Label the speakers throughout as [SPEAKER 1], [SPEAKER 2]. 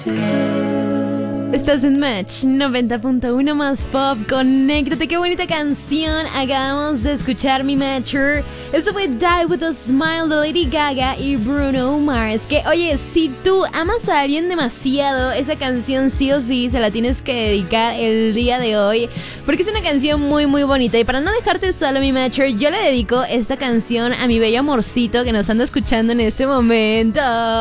[SPEAKER 1] Estás en Match 90.1 más pop. Conéctate, qué bonita canción acabamos de escuchar, mi Matcher. Eso fue Die With A Smile de Lady Gaga y Bruno Mars. Que oye, si tú amas a alguien demasiado, esa canción sí o sí se la tienes que dedicar el día de hoy, porque es una canción muy muy bonita. Y para no dejarte solo, mi Matcher, yo le dedico esta canción a mi bello amorcito que nos anda escuchando en este momento.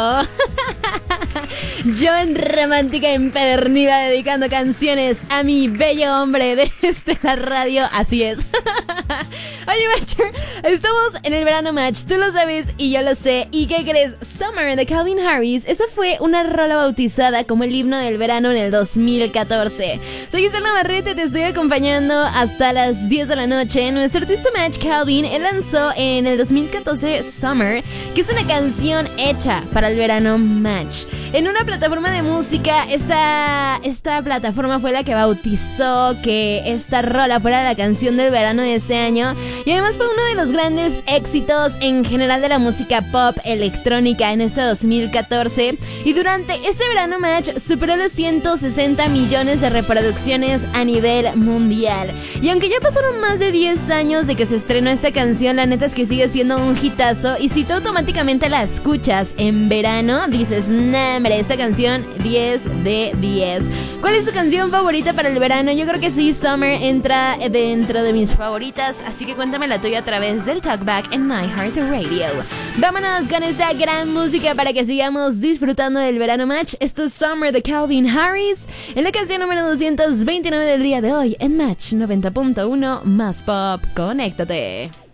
[SPEAKER 1] Yo en romántica empedernida dedicando canciones a mi bello hombre desde la radio, así es. Oye, Matcher, estamos en el verano Match, tú lo sabes y yo lo sé. ¿Y qué crees? Summer de Calvin Harris, esa fue una rola bautizada como el himno del verano en el 2014. Soy Gisela Navarrete, te estoy acompañando hasta las 10 de la noche. Nuestro artista Match, Calvin, él lanzó en el 2014 Summer, que es una canción hecha para el verano Match. En una plataforma de música, esta plataforma fue la que bautizó que esta rola fuera la canción del verano de ese año, y además fue uno de los grandes éxitos en general de la música pop electrónica en este 2014, y durante este verano Match superó los 160 millones de reproducciones a nivel mundial. Y aunque ya pasaron más de 10 años de que se estrenó esta canción, la neta es que sigue siendo un hitazo, y si tú automáticamente la escuchas en verano, dices, nah, hombre, esta canción 10 de 10. ¿Cuál es tu canción favorita para el verano? Yo creo que sí, Summer entra dentro de mis favoritas, así que cuéntame la tuya a través del Talkback en iHeartRadio. Vámonos con esta gran música para que sigamos disfrutando del verano Match. Esto es Summer de Calvin Harris en la canción número 229 del día de hoy en Match 90.1 más pop. Conéctate.